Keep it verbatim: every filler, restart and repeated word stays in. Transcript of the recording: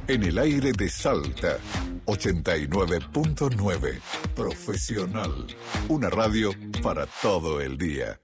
En el aire de Salta, ochenta y nueve punto nueve. Profesional. Una radio para todo el día.